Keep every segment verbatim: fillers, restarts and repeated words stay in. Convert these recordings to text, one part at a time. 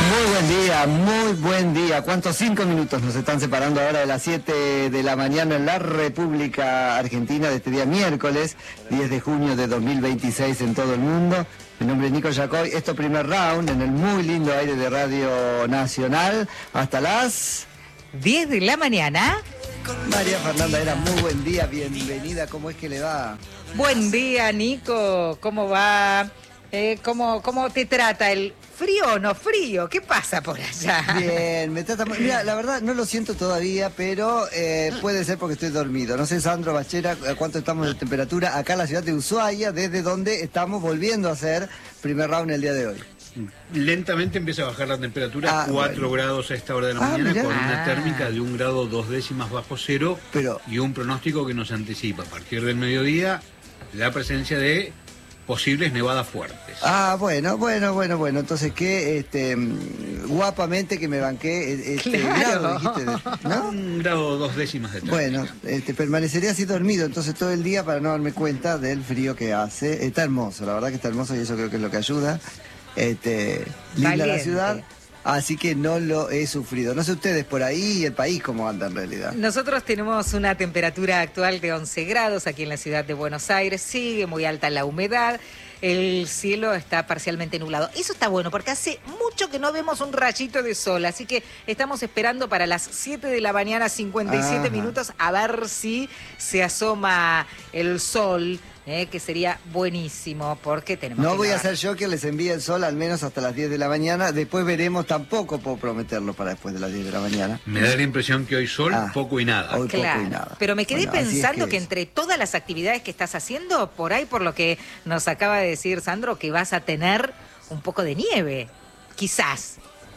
Muy buen día, muy buen día. ¿Cuántos cinco minutos nos están separando ahora de las siete de la mañana en la República Argentina de este día miércoles, diez de junio de dos mil veintiséis en todo el mundo? Mi nombre es Nico Yacoy, esto primer round en el muy lindo aire de Radio Nacional hasta las diez de la mañana. María Fernanda Era, muy buen día, bienvenida, ¿cómo es que le va? Buen día, Nico, ¿cómo va? Eh, ¿cómo, ¿Cómo te trata el frío o no frío? ¿Qué pasa por allá? Bien, me trata... Mira, la verdad no lo siento todavía, pero eh, puede ser porque estoy dormido. No sé, Sandro Bachera, ¿cuánto estamos de temperatura acá en la ciudad de Ushuaia, desde donde estamos volviendo a hacer primer round el día de hoy? Lentamente empieza a bajar la temperatura, ah, cuatro bueno. grados a esta hora de la ah, mañana, mirá. con una Ah. térmica de un grado dos décimas bajo cero, Pero... y un pronóstico que nos anticipa a partir del mediodía la presencia de posibles nevadas fuertes. Ah, bueno, bueno, bueno, bueno. Entonces, ¿qué? Este, guapamente que me banqué este Claro. grado, dijiste, ¿no? Un grado dos décimas de térmica. Bueno, este, permanecería así dormido entonces todo el día para no darme cuenta del frío que hace. Está hermoso, la verdad que está hermoso y eso creo que es lo que ayuda. Este, linda la Valiente. ciudad, así que no lo he sufrido. No sé ustedes por ahí y el país cómo anda en realidad. Nosotros tenemos una temperatura actual de once grados aquí en la ciudad de Buenos Aires, sigue muy alta la humedad, el cielo está parcialmente nublado. Eso está bueno porque hace mucho que no vemos un rayito de sol, así que estamos esperando para las siete de la mañana, cincuenta y siete Ajá. minutos, a ver si se asoma el sol. Eh, que sería buenísimo porque tenemos No que voy a lavar. hacer yo que les envíe el sol al menos hasta las diez de la mañana. Después veremos, tampoco puedo prometerlo para después de las diez de la mañana. Me da la impresión que hoy sol, Ah. poco y nada. Hoy poco Claro, y nada. pero me quedé Bueno, así es pensando que que, es. entre todas las actividades que estás haciendo, por ahí por lo que nos acaba de decir Sandro, que vas a tener un poco de nieve, quizás.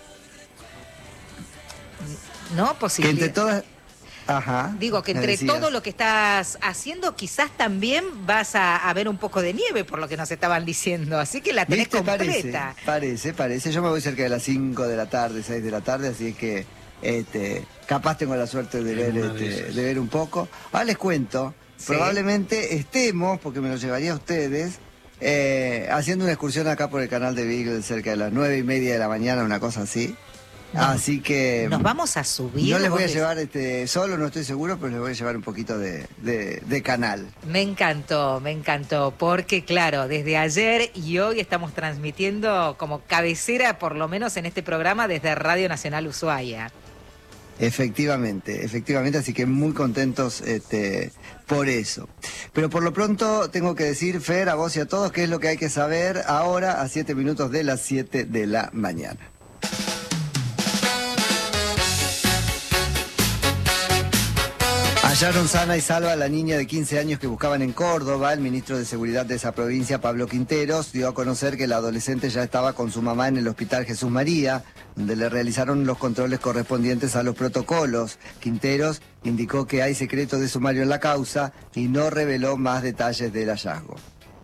¿No? Que Posibilidad. entre todas... Ajá. Digo que me entre decías. todo lo que estás haciendo, quizás también vas a, a ver un poco de nieve, por lo que nos estaban diciendo. Así que la tenés ¿Viste? completa. Parece, parece, parece. Yo me voy cerca de las cinco de la tarde, seis de la tarde, así es que este, capaz tengo la suerte de ver, Una de este, esas. de ver un poco. Ahora les cuento, Sí. probablemente estemos, porque me lo llevaría a ustedes, eh, haciendo una excursión acá por el canal de Beagle cerca de las nueve y media de la mañana, una cosa así. No. Así que... Nos vamos a subir. No les voy a vos llevar este, solo, no estoy seguro, pero les voy a llevar un poquito de, de, de canal. Me encantó, me encantó, porque claro, desde ayer y hoy estamos transmitiendo como cabecera, por lo menos en este programa, desde Radio Nacional Ushuaia. Efectivamente, efectivamente, así que muy contentos este, por eso. Pero por lo pronto tengo que decir, Fer, a vos y a todos, qué es lo que hay que saber ahora a siete minutos de las siete de la mañana. Hallaron sana y salva a la niña de quince años que buscaban en Córdoba. El ministro de Seguridad de esa provincia, Pablo Quinteros, dio a conocer que la adolescente ya estaba con su mamá en el Hospital Jesús María, donde le realizaron los controles correspondientes a los protocolos. Quinteros indicó que hay secreto de sumario en la causa y no reveló más detalles del hallazgo.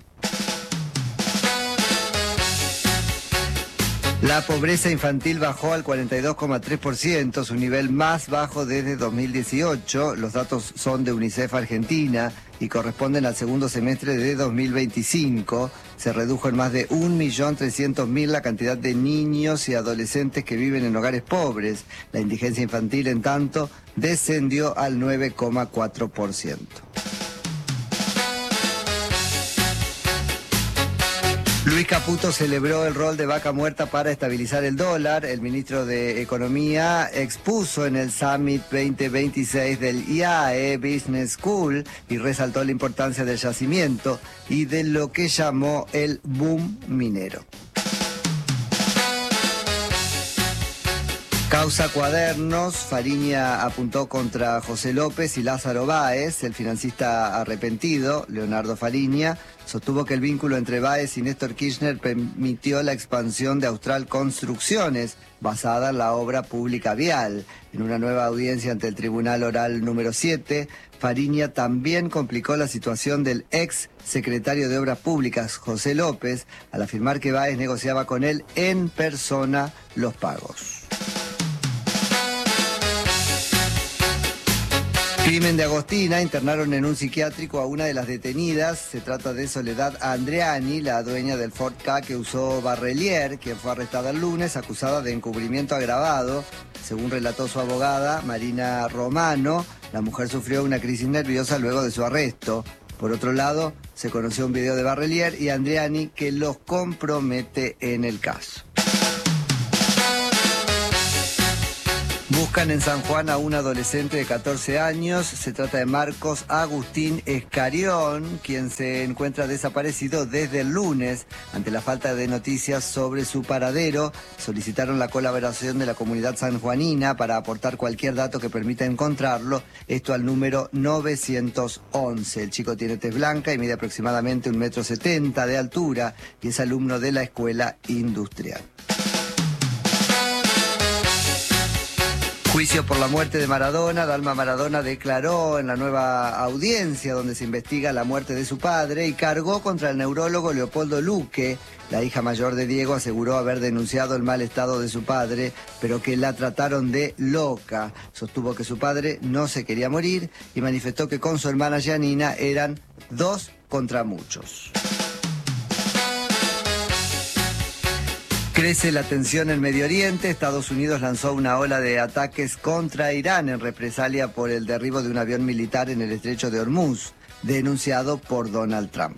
La pobreza infantil bajó al cuarenta y dos coma tres por ciento, su nivel más bajo desde dos mil dieciocho. Los datos son de UNICEF Argentina y corresponden al segundo semestre de dos mil veinticinco. Se redujo en más de un millón trescientos mil la cantidad de niños y adolescentes que viven en hogares pobres. La indigencia infantil, en tanto, descendió al nueve coma cuatro por ciento. Luis Caputo celebró el rol de vaca muerta para estabilizar el dólar. El ministro de Economía expuso en el Summit veinte veintiséis del I A E Business School y resaltó la importancia del yacimiento y de lo que llamó el boom minero. Causa Cuadernos, Fariña apuntó contra José López y Lázaro Báez. El financista arrepentido, Leonardo Fariña, sostuvo que el vínculo entre Báez y Néstor Kirchner permitió la expansión de Austral Construcciones, basada en la obra pública vial. En una nueva audiencia ante el Tribunal Oral número siete, Fariña también complicó la situación del ex secretario de Obras Públicas, José López, al afirmar que Báez negociaba con él en persona los pagos. Crimen de Agostina, internaron en un psiquiátrico a una de las detenidas. Se trata de Soledad Andreani, la dueña del Ford Ka que usó Barrelier, quien fue arrestada el lunes acusada de encubrimiento agravado. Según relató su abogada, Marina Romano, la mujer sufrió una crisis nerviosa luego de su arresto. Por otro lado, se conoció un video de Barrelier y Andreani que los compromete en el caso. Buscan en San Juan a un adolescente de catorce años. Se trata de Marcos Agustín Escarión, quien se encuentra desaparecido desde el lunes. Ante la falta de noticias sobre su paradero, solicitaron la colaboración de la comunidad sanjuanina para aportar cualquier dato que permita encontrarlo. Esto al número novecientos once. El chico tiene tez blanca y mide aproximadamente un metro setenta de altura y es alumno de la escuela industrial. Juicio por la muerte de Maradona. Dalma Maradona declaró en la nueva audiencia donde se investiga la muerte de su padre y cargó contra el neurólogo Leopoldo Luque. La hija mayor de Diego aseguró haber denunciado el mal estado de su padre, pero que la trataron de loca. Sostuvo que su padre no se quería morir y manifestó que con su hermana Giannina eran dos contra muchos. Crece la tensión en Medio Oriente. Estados Unidos lanzó una ola de ataques contra Irán en represalia por el derribo de un avión militar en el estrecho de Hormuz, denunciado por Donald Trump.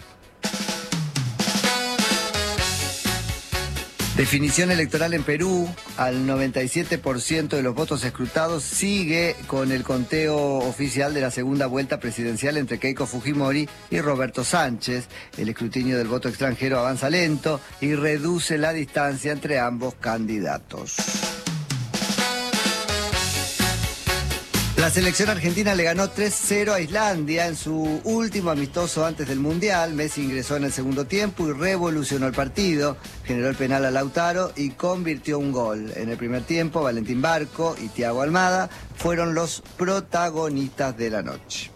Definición electoral en Perú. Al noventa y siete por ciento de los votos escrutados sigue con el conteo oficial de la segunda vuelta presidencial entre Keiko Fujimori y Roberto Sánchez. El escrutinio del voto extranjero avanza lento y reduce la distancia entre ambos candidatos. La selección argentina le ganó tres cero a Islandia en su último amistoso antes del Mundial. Messi ingresó en el segundo tiempo y revolucionó el partido. Generó el penal a Lautaro y convirtió un gol. En el primer tiempo, Valentín Barco y Thiago Almada fueron los protagonistas de la noche.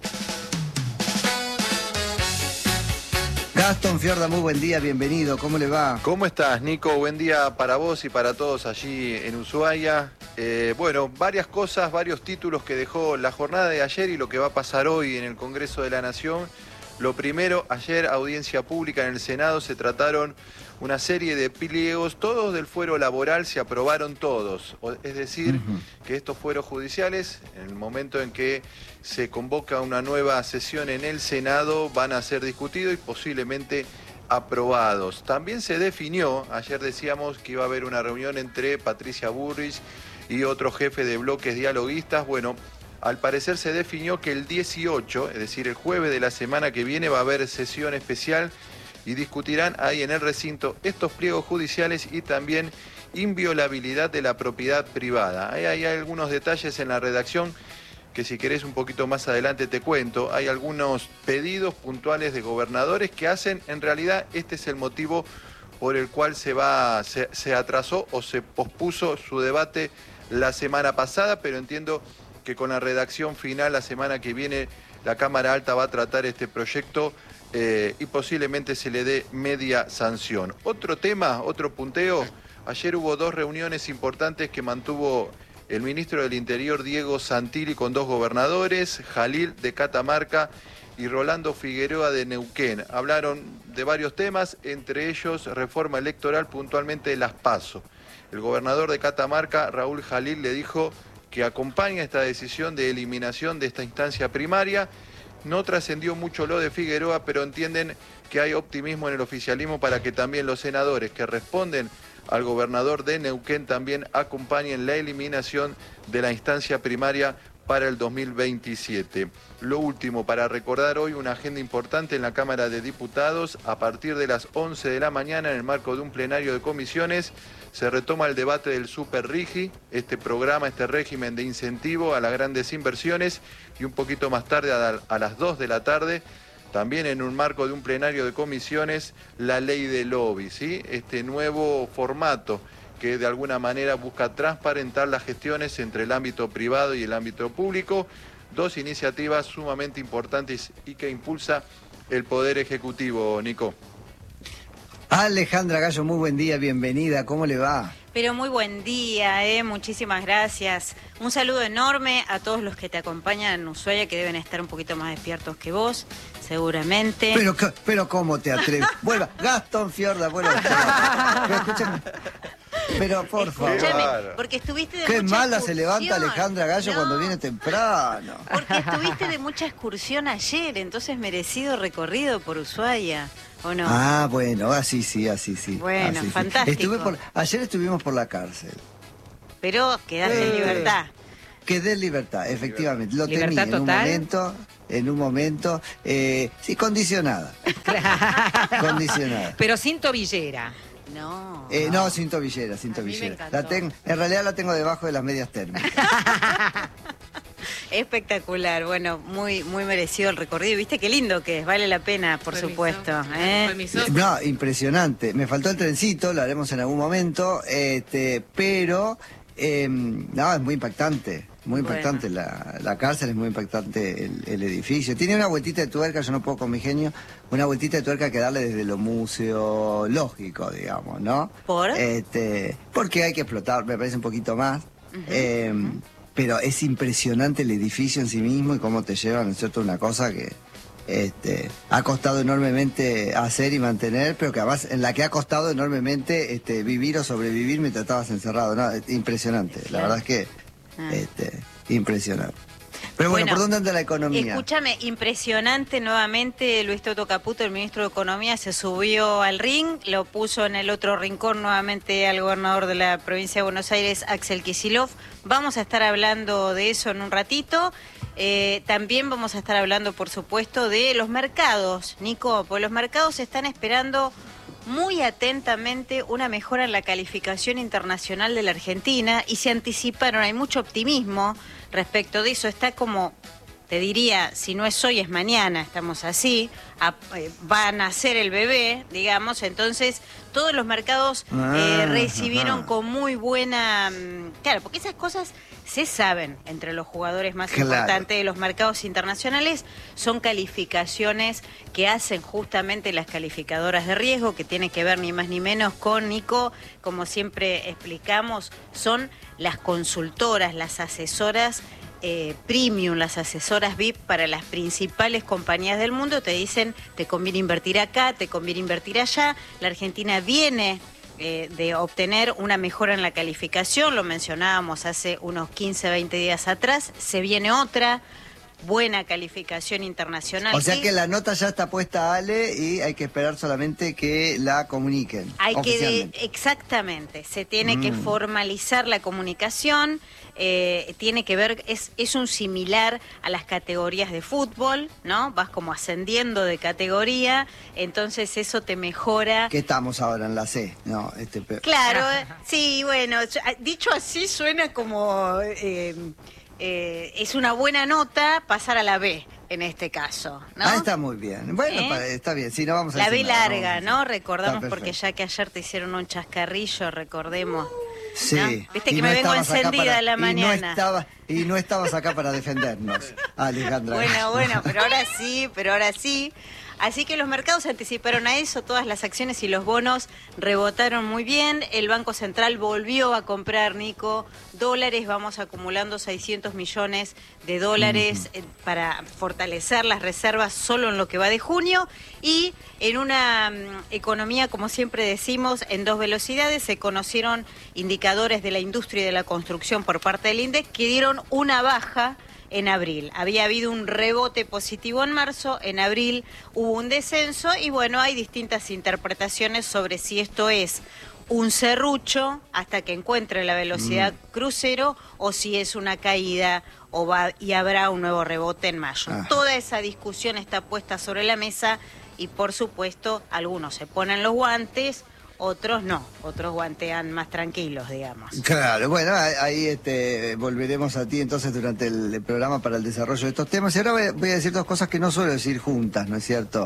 Gastón Fiorda, muy buen día, bienvenido, ¿cómo le va? ¿Cómo estás, Nico? Buen día para vos y para todos allí en Ushuaia. Eh, bueno, varias cosas, varios títulos que dejó la jornada de ayer y lo que va a pasar hoy en el Congreso de la Nación. Lo primero, ayer audiencia pública en el Senado, se trataron una serie de pliegos, todos del fuero laboral, se aprobaron todos. Es decir, uh-huh. que estos fueros judiciales, en el momento en que se convoca una nueva sesión en el Senado, van a ser discutidos y posiblemente aprobados. También se definió, ayer decíamos que iba a haber una reunión entre Patricia Bullrich y otro jefe de bloques dialoguistas. Bueno, al parecer se definió que el dieciocho, es decir, el jueves de la semana que viene, va a haber sesión especial y discutirán ahí en el recinto estos pliegos judiciales y también inviolabilidad de la propiedad privada. Ahí hay algunos detalles en la redacción que si querés un poquito más adelante te cuento. Hay algunos pedidos puntuales de gobernadores que hacen, en realidad este es el motivo por el cual se, va, se, se atrasó o se pospuso su debate la semana pasada, pero entiendo que con la redacción final la semana que viene la Cámara Alta va a tratar este proyecto eh, y posiblemente se le dé media sanción. Otro tema, otro punteo, ayer hubo dos reuniones importantes que mantuvo el ministro del Interior Diego Santilli con dos gobernadores, Jalil de Catamarca y Rolando Figueroa de Neuquén. Hablaron de varios temas, entre ellos reforma electoral, puntualmente las PASO. El gobernador de Catamarca, Raúl Jalil, le dijo que acompaña esta decisión de eliminación de esta instancia primaria. No trascendió mucho lo de Figueroa, pero entienden que hay optimismo en el oficialismo para que también los senadores que responden al gobernador de Neuquén también acompañen la eliminación de la instancia primaria para el dos mil veintisiete. Lo último, para recordar hoy una agenda importante en la Cámara de Diputados. A partir de las once de la mañana, en el marco de un plenario de comisiones, se retoma el debate del Super Rigi, este programa, este régimen de incentivo a las grandes inversiones, y un poquito más tarde, a, a las dos de la tarde, también en un marco de un plenario de comisiones, la ley de lobby, ¿sí? Este nuevo formato que de alguna manera busca transparentar las gestiones entre el ámbito privado y el ámbito público. Dos iniciativas sumamente importantes y que impulsa el Poder Ejecutivo, Nico. Alejandra Gallo, muy buen día, bienvenida, ¿cómo le va? Pero muy buen día, eh, muchísimas gracias. Un saludo enorme a todos los que te acompañan en Ushuaia, que deben estar un poquito más despiertos que vos, seguramente. Pero, pero ¿cómo te atreves? Vuelva, Gastón Fiorda, vuelva. Pero escúchame, pero por favor. Escúchame, porque estuviste de Qué mucha mala excursión. se levanta Alejandra Gallo No, cuando viene temprano. Porque estuviste de mucha excursión ayer, entonces merecido recorrido por Ushuaia, ¿o no? Ah, bueno, así sí, así sí. Bueno, así, sí. fantástico. Estuve por, ayer estuvimos por la cárcel. Pero quedaste Eh. en libertad. Quedé en libertad, efectivamente. Lo ¿Libertad temí en un total? momento, en un momento, eh, sí, condicionada. Condicionada. Pero sin tobillera. No. Eh, no, sin tobillera, sin A mí me tobillera. encantó. La ten- en realidad la tengo debajo de las medias térmicas. Espectacular, bueno, muy muy merecido el recorrido. ¿Viste qué lindo que es? Vale la pena, por Fue mi supuesto. socio, ¿eh? fue mi socio. No, impresionante. Me faltó el trencito, lo haremos en algún momento, este, pero eh, no, es muy impactante. Muy Bueno. impactante la, la cárcel, es muy impactante el, el edificio. Tiene una vueltita de tuerca, yo no puedo con mi genio, una vueltita de tuerca que darle desde lo museológico, digamos, ¿no? ¿Por? Este, porque hay que explotar, me parece un poquito más. Eh, pero es impresionante el edificio en sí mismo y cómo te llevan, ¿no es cierto? Una cosa que este, ha costado enormemente hacer y mantener, pero que además en la que ha costado enormemente este, vivir o sobrevivir mientras estabas encerrado, ¿no? Es impresionante, la Claro. verdad es que Ah. este, impresionante. Pero bueno, ¿por dónde anda la economía? Escúchame, impresionante nuevamente. Luis Toto Caputo, el ministro de Economía, se subió al ring, lo puso en el otro rincón nuevamente al gobernador de la provincia de Buenos Aires, Axel Kicillof. Vamos a estar hablando de eso en un ratito. Eh, también vamos a estar hablando, por supuesto, de los mercados, Nico, porque los mercados están esperando muy atentamente una mejora en la calificación internacional de la Argentina y se anticiparon, hay mucho optimismo respecto de eso, está como, te diría, si no es hoy es mañana, estamos así, a, eh, va a nacer el bebé, digamos, entonces todos los mercados eh, Ah, recibieron ajá. con muy buena, mm, claro, porque esas cosas se saben entre los jugadores más Claro. importantes de los mercados internacionales, son calificaciones que hacen justamente las calificadoras de riesgo, que tiene que ver ni más ni menos con, Nico, como siempre explicamos, son las consultoras, las asesoras eh, premium, las asesoras V I P para las principales compañías del mundo, te dicen, te conviene invertir acá, te conviene invertir allá. La Argentina viene eh, de obtener una mejora en la calificación, lo mencionábamos hace unos quince, veinte días atrás, se viene otra buena calificación internacional. O sea Sí, que la nota ya está puesta, Ale, y hay que esperar solamente que la comuniquen. Hay que de- oficialmente. exactamente, se tiene que Mm. formalizar la comunicación, eh, tiene que ver, es, es un similar a las categorías de fútbol, ¿no? Vas como ascendiendo de categoría, entonces eso te mejora. ¿Qué estamos ahora en la C? No, este, pe- Claro, eh, sí, bueno, yo- ah, dicho así suena como, eh, eh, es una buena nota pasar a la B en este caso, ¿no? Ah, está muy bien. Bueno, ¿Eh? pa- está bien. Sí, no vamos a La decir B nada, larga, vamos a ¿no? decir- Recordamos Está porque perfecto. ya que ayer te hicieron un chascarrillo, recordemos. Sí. ¿no? Viste Y que no me vengo estabas acá encendida para- a la y no mañana. estaba- y no estabas acá para defendernos, Alejandra. Bueno, bueno, pero ahora sí, pero ahora sí. Así que los mercados anticiparon a eso, todas las acciones y los bonos rebotaron muy bien. El Banco Central volvió a comprar, Nico, dólares. Vamos acumulando seiscientos millones de dólares eh, para fortalecer las reservas solo en lo que va de junio. Y en una mm, economía, como siempre decimos, en dos velocidades, se conocieron indicadores de la industria y de la construcción por parte del INDEC que dieron una baja en abril. Había habido un rebote positivo en marzo, en abril hubo un descenso y bueno, hay distintas interpretaciones sobre si esto es un serrucho hasta que encuentre la velocidad Mm. crucero o si es una caída o va y habrá un nuevo rebote en mayo. Ah. Toda esa discusión está puesta sobre la mesa y por supuesto algunos se ponen los guantes, otros no, otros guantean más tranquilos, digamos. Claro, bueno, ahí ahí, este, volveremos a ti entonces durante el, el programa para el desarrollo de estos temas. Y ahora voy, a- voy a decir dos cosas que no suelo decir juntas, ¿no es cierto?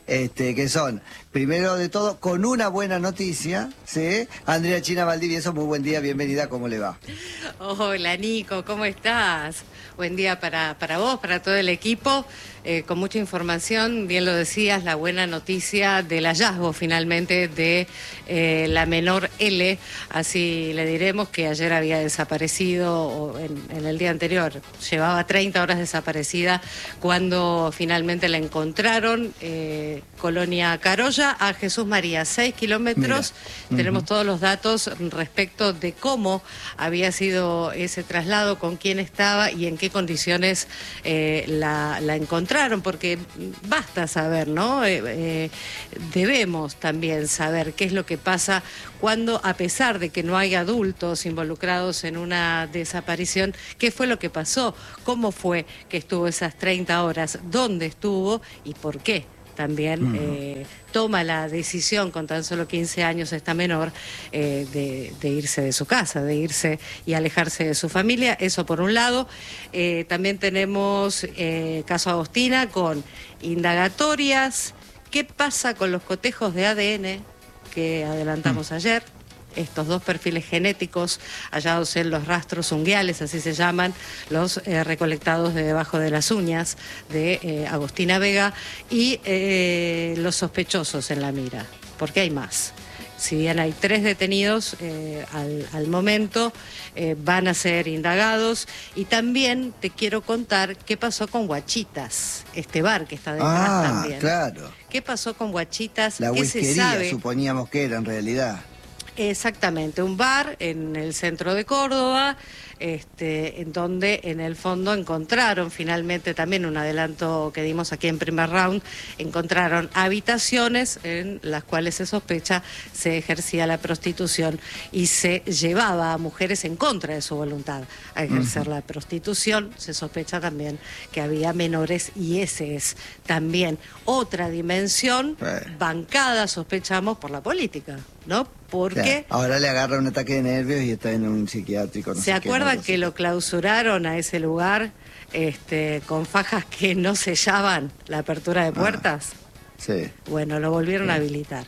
este, que son, primero de todo, con una buena noticia, ¿sí? Andrea China Valdivieso, muy buen día, bienvenida, ¿cómo le va? Hola Nico, ¿cómo estás? Buen día para, para vos, para todo el equipo, eh, con mucha información, bien lo decías, la buena noticia del hallazgo finalmente de eh, la menor L, así le diremos, que ayer había desaparecido en, en el día anterior, llevaba treinta horas desaparecida cuando finalmente la encontraron, eh, Colonia Carolla a Jesús María, seis kilómetros. Mira. Tenemos uh-huh. todos los datos respecto de cómo había sido ese traslado, con quién estaba y en qué condiciones eh, la, la encontraron, porque basta saber, ¿no? Eh, eh, debemos también saber qué es lo que pasa cuando, a pesar de que no hay adultos involucrados en una desaparición, qué fue lo que pasó, cómo fue que estuvo esas treinta horas, dónde estuvo y por qué. También eh, toma la decisión con tan solo quince años esta menor eh, de, de irse de su casa, de irse y alejarse de su familia. Eso por un lado. Eh, también tenemos eh, caso Agostina con indagatorias. ¿Qué pasa con los cotejos de A D N que adelantamos ayer? Estos dos perfiles genéticos hallados en los rastros unguiales, así se llaman, los eh, recolectados de debajo de las uñas de eh, Agostina Vega, y eh, los sospechosos en la mira, porque hay más. Si bien hay tres detenidos eh, al, al momento, eh, van a ser indagados. Y también te quiero contar qué pasó con Guachitas, este bar que está detrás ah, también. Claro. ¿Qué pasó con Guachitas? La ¿Qué se whiskería, sabe? suponíamos que era en realidad. Exactamente, un bar en el centro de Córdoba, este, en donde en el fondo encontraron finalmente también un adelanto que dimos aquí en primer round, encontraron habitaciones en las cuales se sospecha se ejercía la prostitución y se llevaba a mujeres en contra de su voluntad a ejercer uh-huh. la prostitución. Se sospecha también que había menores y ese es también otra dimensión eh. bancada, sospechamos, por la política, ¿no? Porque claro, ahora le agarra un ataque de nervios y está en un psiquiátrico. No ¿Se sé acuerdan qué, que lo clausuraron a ese lugar este, con fajas que no sellaban la apertura de puertas? Ah, sí. Bueno, lo volvieron sí. a habilitar.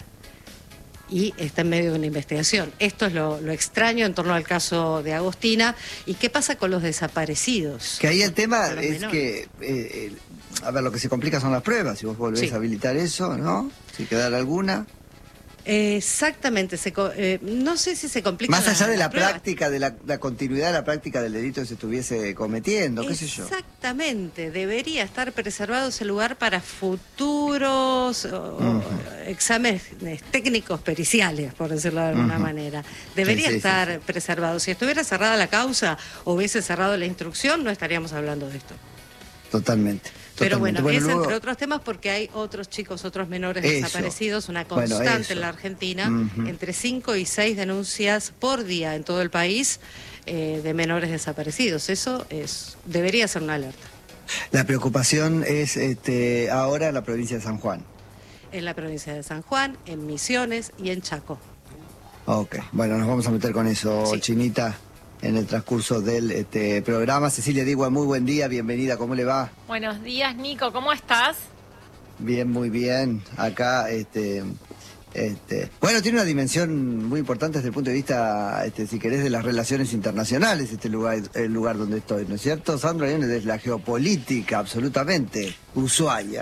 Y está en medio de una investigación. Esto es lo, lo extraño en torno al caso de Agostina. ¿Y qué pasa con los desaparecidos? Que ahí el tema es menores. que, eh, eh, a ver, lo que se complica son las pruebas. Si vos volvés sí. a habilitar eso, ¿no? Si quedara alguna... Exactamente, se, eh, no sé si se complica. Más allá la, de la, la práctica, de la, la continuidad de la práctica del delito que se estuviese cometiendo, qué sé yo. Exactamente, debería estar preservado ese lugar para futuros uh-huh. exámenes técnicos periciales, por decirlo de alguna uh-huh. manera. Debería sí, sí, estar sí, sí. preservado. Si estuviera cerrada la causa o hubiese cerrado la instrucción, no estaríamos hablando de esto. Totalmente. Pero bueno, bueno es luego... entre otros temas porque hay otros chicos, otros menores eso. desaparecidos, una constante bueno, en la Argentina, uh-huh. entre cinco y seis denuncias por día en todo el país eh, de menores desaparecidos. Eso es debería ser una alerta. La preocupación es este, ahora en la provincia de San Juan. En la provincia de San Juan, en Misiones y en Chaco. Ok, bueno, nos vamos a meter con eso, sí. Chinita, en el transcurso del este, programa. Cecilia Digua, muy buen día, bienvenida, ¿cómo le va? Buenos días, Nico, ¿cómo estás? Bien, muy bien. Acá, este, este, bueno, tiene una dimensión muy importante desde el punto de vista, este, si querés, de las relaciones internacionales, este lugar, el lugar donde estoy, ¿no es cierto, Sandro? Viene desde la geopolítica, absolutamente, Ushuaia.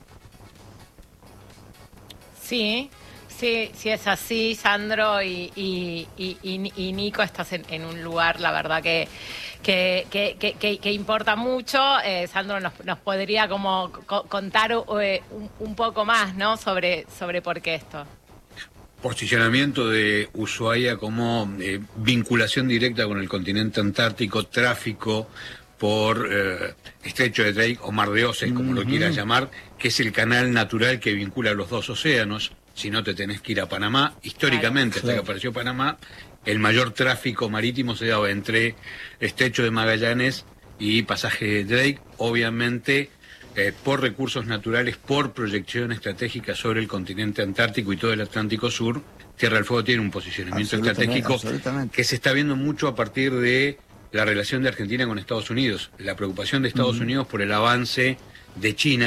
Sí. Sí, sí es así, Sandro y, y, y, y Nico, estás en, en un lugar, la verdad, que, que, que, que, que importa mucho. Eh, Sandro nos, nos podría como co contar eh, un, un poco más, ¿no?, sobre, sobre por qué esto. Posicionamiento de Ushuaia como eh, vinculación directa con el continente antártico, tráfico por eh, Estrecho de Drake o Mar de Oces, como uh-huh. lo quieras llamar, que es el canal natural que vincula los dos océanos. Si no, te tenés que ir a Panamá. Históricamente, claro, hasta que apareció Panamá, el mayor tráfico marítimo se daba entre Estrecho de Magallanes y Pasaje de Drake, obviamente eh, por recursos naturales, por proyección estratégica sobre el continente antártico y todo el Atlántico Sur. Tierra del Fuego tiene un posicionamiento estratégico que se está viendo mucho a partir de la relación de Argentina con Estados Unidos. La preocupación de Estados uh-huh. Unidos por el avance de China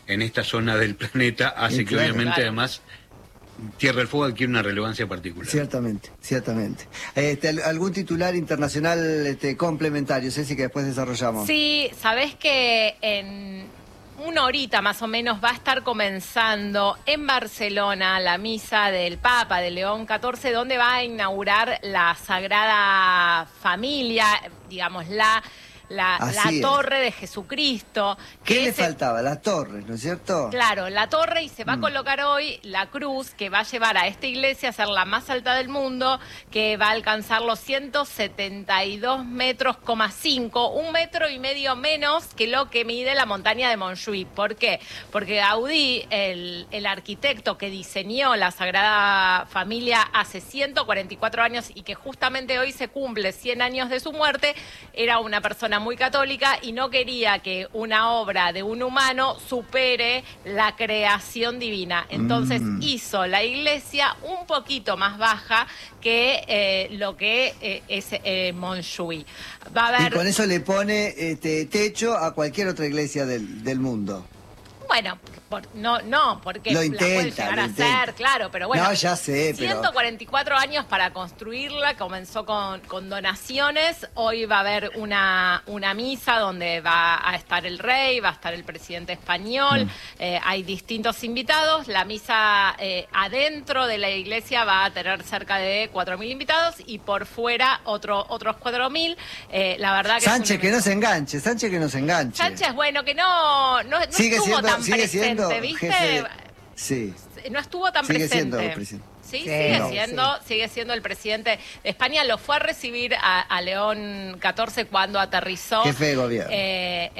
en esta zona del planeta hace Sí, que claro. obviamente Claro. además Tierra del Fuego adquiere una relevancia particular. Ciertamente, ciertamente. Este, al- ¿Algún titular internacional este, complementario, Ceci, que después desarrollamos? Sí, sabés que en una horita más o menos va a estar comenzando en Barcelona la misa del Papa de León catorce, donde va a inaugurar la Sagrada Familia, digamos, la, la, la Así es. torre de Jesucristo. ¿Qué que le es el- faltaba? Las torres, ¿no es cierto? Claro, la torre, y se va a Mm. colocar hoy la cruz que va a llevar a esta iglesia a ser la más alta del mundo, que va a alcanzar los ciento setenta y dos metros, coma cinco, un metro y medio menos que lo que mide la montaña de Montjuïc. ¿Por qué? Porque Gaudí, el, el arquitecto que diseñó la Sagrada Familia hace ciento cuarenta y cuatro años y que justamente hoy se cumple cien años de su muerte, era una persona muy católica y no quería que una obra de un humano supere la creación divina. Entonces Mm. hizo la iglesia un poquito más baja que eh, lo que eh, es eh, Montjuïc. Va a Y haber... con eso le pone este, techo a cualquier otra iglesia del, del mundo. Bueno, por- no, no, porque Lo la puede intenta, llegar lo a intenta. ser, claro, pero bueno. No, ya sé, pero- ciento cuarenta y cuatro años para construirla, comenzó con, con donaciones. Hoy va a haber una, una misa donde va a estar el rey, va a estar el presidente español, Mm. eh, hay distintos invitados. La misa eh, adentro de la iglesia va a tener cerca de cuatro mil invitados y por fuera otro, otros cuatro mil. Eh, la verdad que es Sánchez, un que no evento- se enganche, Sánchez que no se enganche. Sánchez, bueno, que no, no, no sigue estuvo siendo, tan sigue presente, siendo ¿viste? jefe de- Sí. No estuvo tan Sigue presente. siendo presidente. Sí, Sí, sigue no, siendo, sigue siendo el presidente de España. Lo fue a recibir a, a León catorce cuando aterrizó Jefe de gobierno. eh,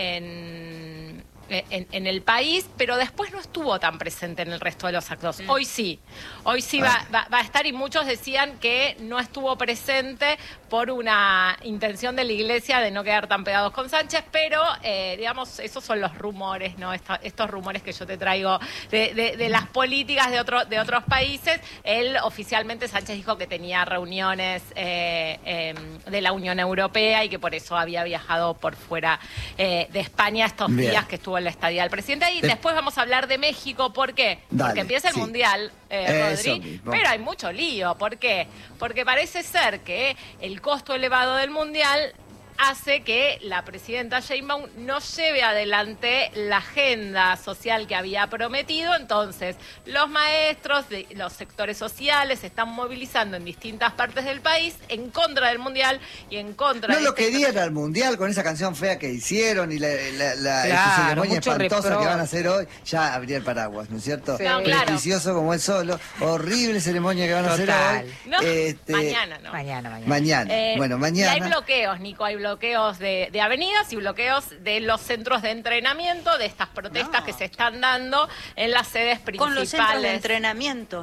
en, en, en el país, pero después no estuvo tan presente en el resto de los actos. Hoy sí, hoy sí va, Ah. va, va a estar y muchos decían que no estuvo presente por una intención de la iglesia de no quedar tan pegados con Sánchez, pero eh, digamos, esos son los rumores, ¿no? Esta- estos rumores que yo te traigo de, de- de las políticas de, otro, de otros países. Él oficialmente, Sánchez dijo que tenía reuniones eh, eh, de la Unión Europea y que por eso había viajado por fuera eh, de España estos Bien. días que estuvo en la estadía del presidente. Y De- después vamos a hablar de México. ¿Por qué? Dale, Porque empieza el sí. Mundial, eh, Eso Rodri, mismo. pero hay mucho lío. ¿Por qué? Porque parece ser que el costo elevado del Mundial hace que la presidenta Sheinbaum no lleve adelante la agenda social que había prometido. Entonces, los maestros de los sectores sociales se están movilizando en distintas partes del país en contra del Mundial y en contra No de lo este- querían al mundial con esa canción fea que hicieron y la, la, la- Claro, esa ceremonia mucho espantosa reproche. que van a hacer hoy. Ya abría el paraguas, ¿no es cierto? Sí. No, claro. Prejuicioso como él solo. Horrible ceremonia que van a Total. hacer hoy. No, Este, mañana no. Mañana, mañana. Mañana. Eh, bueno, Y mañana. hay bloqueos, Nico, hay bloqueos de, de avenidas y bloqueos de los centros de entrenamiento de estas protestas No. que se están dando en las sedes principales. Con los centros de entrenamiento.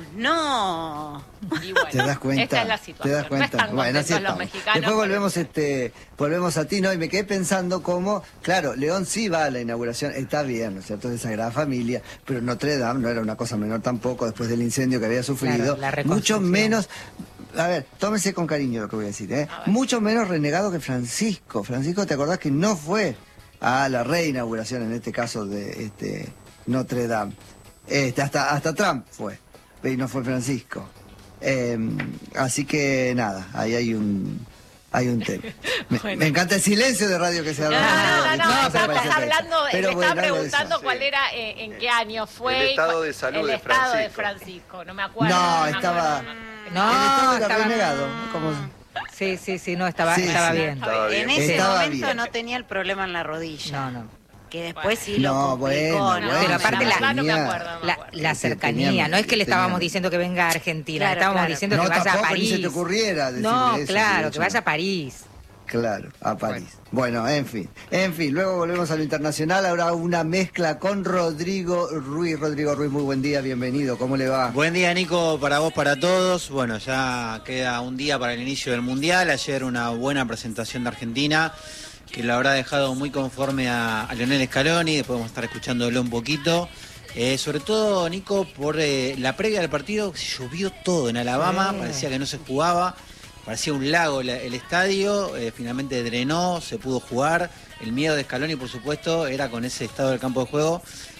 No. Y bueno, ¿Te das cuenta? esta es la ¿Te situación. das No cuenta? están Bueno, así contentos los estamos. mexicanos. Después por volvemos, eso. este, volvemos a ti, ¿no? Y me quedé pensando cómo, claro, León sí va a la inauguración, está bien, ¿no es cierto? De Sagrada Familia, pero Notre Dame no era una cosa menor tampoco después del incendio que había sufrido. Claro, la Mucho reconstrucción. menos. A ver, tómese con cariño lo que voy a decir, ¿eh? A ver. Mucho menos renegado que Francisco. Francisco, ¿te acordás que no fue a la reinauguración, en este caso, de este Notre Dame? Este, hasta, hasta Trump fue, y no fue Francisco. Eh, así que nada, ahí hay un hay un tema. Me, Bueno. me encanta el silencio de radio que se No, habla. no, no, no, Eso no, parece estás perfecto. hablando, Pero me bueno, estaba algo de preguntando eso. cuál sí. era, eh, en qué año fue. El y estado cuál- de salud el de estado de Francisco. Francisco, no me acuerdo. No, me estaba. acuerdo. No, el estado era estaba- renegado. como- Sí, sí, sí, no, estaba, Sí, estaba sí. bien. Estaba bien. En ese Estaba momento bien. no tenía el problema en la rodilla. No, no. Que después sí lo No, complicó, bueno, ¿no? bueno, Pero aparte la la- verdad no me tenía- acuerdo. no me La, acuerdo. la Sí, cercanía, tenían- no es que le estábamos tenían- diciendo que venga a Argentina, Claro, le estábamos claro. diciendo No, que vaya a tampoco París. ni se te ocurriera decirle No, eso, de claro, hecho, que vaya no. a París. Claro, a París. Bueno, en fin, en fin, luego volvemos a lo internacional, ahora una mezcla con Rodrigo Ruiz. Rodrigo Ruiz, muy buen día, bienvenido, ¿cómo le va? Buen día, Nico, para vos, para todos. Bueno, ya queda un día para el inicio del Mundial. Ayer una buena presentación de Argentina, que lo habrá dejado muy conforme a, a Lionel Scaloni. Después vamos a estar escuchándolo un poquito. Eh, sobre todo, Nico, por eh, la previa del partido, llovió todo en Alabama, Sí. parecía que no se jugaba. Parecía un lago la- el estadio, eh, finalmente drenó, se pudo jugar. El miedo de Scaloni, por supuesto, era con ese estado del campo de juego,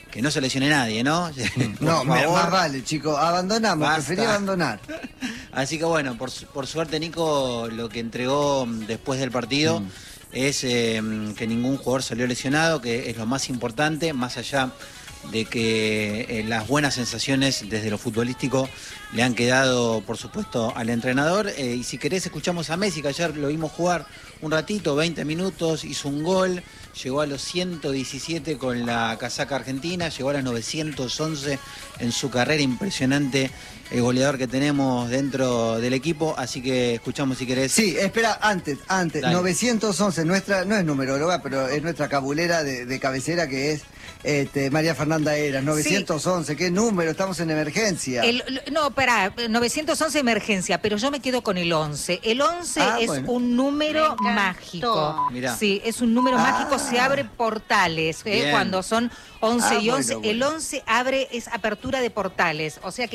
que no se lesione nadie, ¿no? No, Por favor. más vale, chicos, abandonamos, Basta. preferí abandonar. Así que bueno, por, su- por suerte Nico lo que entregó mm, después del partido Mm. es eh, que ningún jugador salió lesionado, que es lo más importante, más allá de que eh, las buenas sensaciones desde lo futbolístico le han quedado, por supuesto, al entrenador. Eh, y si querés escuchamos a Messi, que ayer lo vimos jugar un ratito, veinte minutos, hizo un gol, llegó a los ciento diecisiete con la casaca argentina, llegó a los novecientos once en su carrera, impresionante el goleador que tenemos dentro del equipo, así que escuchamos si querés. Sí, espera, antes, antes, Dale. novecientos once, nuestra, no es numeróloga, pero es nuestra cabulera de, de cabecera, que es este, María Fernanda Eras, novecientos once, ¿qué número? Estamos en emergencia. El- no, espera, novecientos once emergencia, pero yo me quedo con el once. El once Ah, es bueno. un número Me encantó. mágico. Mirá. Sí, es un número Ah. mágico, se abre portales, ¿eh? Bien. Cuando son once Ah, y once. bueno, El bueno. once abre, es apertura de portales, o sea que